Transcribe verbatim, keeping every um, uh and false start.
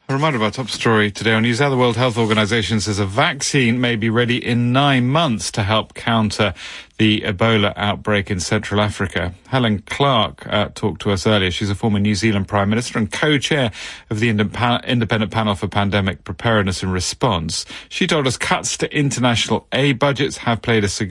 A reminder of our top story today on News Hour. The World Health Organization says a vaccine may be ready in nine months to help counter the Ebola outbreak in Central Africa. Helen Clark uh, talked to us earlier. She's a former New Zealand Prime Minister and co-chair of the Independent Panel for Pandemic Preparedness and Response. She told us cuts to international aid budgets have played a significant